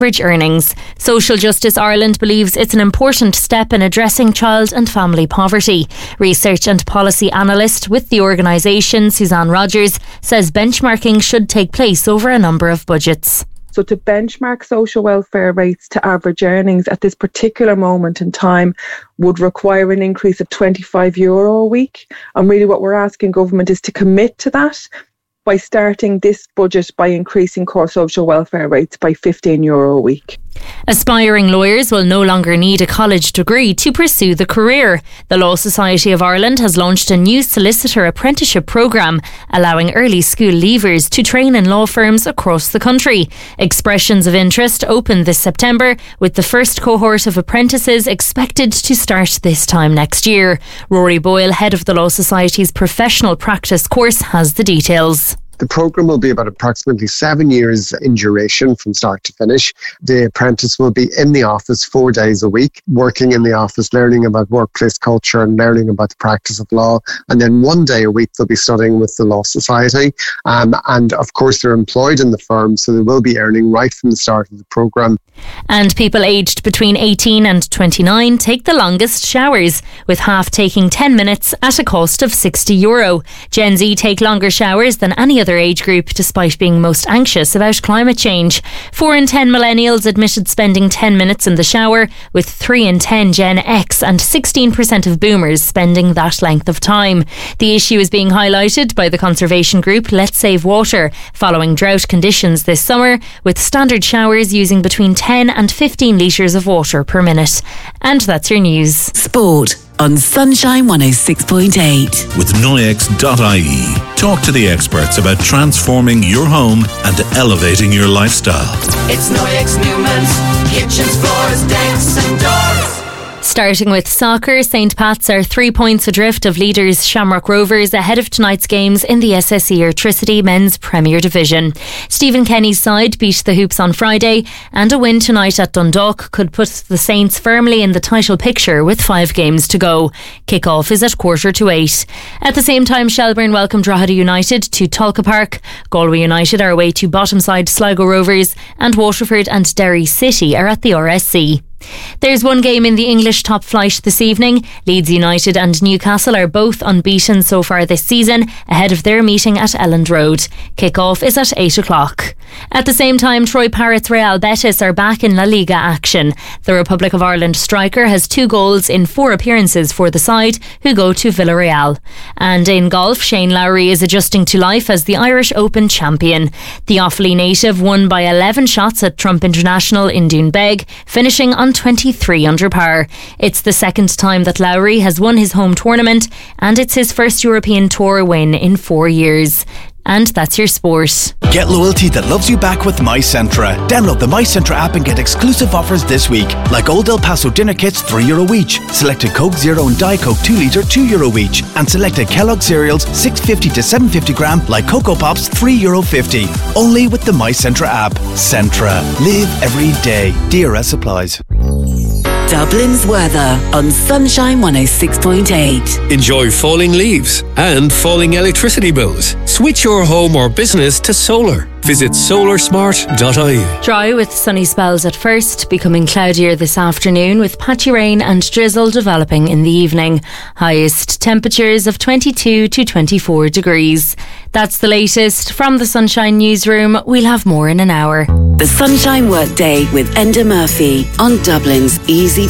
average earnings. Social Justice Ireland believes it's an important step in addressing child and family poverty. Research and policy analyst with the organisation, Suzanne Rogers, says benchmarking should take place over a number of budgets. So to benchmark social welfare rates to average earnings at this particular moment in time would require an increase of €25 a week. And really what we're asking government is to commit to that by starting this budget by increasing core social welfare rates by €15 a week. Aspiring lawyers will no longer need a college degree to pursue the career. The Law Society of Ireland has launched a new solicitor apprenticeship programme, allowing early school leavers to train in law firms across the country. Expressions of interest open this September, with the first cohort of apprentices expected to start this time next year. Rory Boyle, head of the Law Society's professional practice course, has the details. The programme will be about approximately 7 years in duration from start to finish. The apprentice will be in the office 4 days a week, working in the office, learning about workplace culture and learning about the practice of law. And then 1 day a week they'll be studying with the Law Society. And of course they're employed in the firm, so they will be earning right from the start of the programme. And people aged between 18 and 29 take the longest showers, with half taking 10 minutes at a cost of €60. Gen Z take longer showers than any other age group, despite being most anxious about climate change. 4 in 10 millennials admitted spending 10 minutes in the shower, with 3 in 10 Gen X and 16% of boomers spending that length of time. The issue is being highlighted by the conservation group Let's Save Water, following drought conditions this summer, with standard showers using between 10 and 15 litres of water per minute. And that's your news. Sport on Sunshine 106.8. With Noyex.ie. Talk to the experts about transforming your home and elevating your lifestyle. It's Noyex Newman's kitchens, floors, decks and doors. Starting with soccer, St Pat's are 3 points adrift of leaders Shamrock Rovers ahead of tonight's games in the SSE Airtricity Men's Premier Division. Stephen Kenny's side beat the Hoops on Friday, and a win tonight at Dundalk could put the Saints firmly in the title picture with 5 games to go. Kick-off is at 7:45. At the same time, Shelbourne welcomed Drogheda United to Tolka Park. Galway United are away to bottom side Sligo Rovers, and Waterford and Derry City are at the RSC. There's one game in the English top flight this evening. Leeds United and Newcastle are both unbeaten so far this season, ahead of their meeting at Elland Road. Kick-off is at 8 o'clock. At the same time, Troy Parrott's Real Betis are back in La Liga action. The Republic of Ireland striker has 2 goals in 4 appearances for the side, who go to Villarreal. And in golf, Shane Lowry is adjusting to life as the Irish Open champion. The Offaly native won by 11 shots at Trump International in Doonbeg, finishing on 23 under par. It's the second time that Lowry has won his home tournament, and it's his first European Tour win in 4 years. And that's your sport. Get loyalty that loves you back with MyCentra. Download the MyCentra app and get exclusive offers this week, like Old El Paso dinner kits €3 each, selected Coke Zero and Diet Coke 2 litre €2 each, and selected Kellogg cereals 650 to 750 gram, like Cocoa Pops €3.50. Only with the MyCentra app. Centra. Live every day. DRS applies. Dublin's weather on Sunshine 106.8. Enjoy falling leaves and falling electricity bills. Switch your home or business to solar. Visit solarsmart.ie. Dry with sunny spells at first, becoming cloudier this afternoon with patchy rain and drizzle developing in the evening. Highest temperatures of 22 to 24 degrees. That's the latest from the Sunshine Newsroom. We'll have more in an hour. The Sunshine Workday with Enda Murphy on Dublin's Easy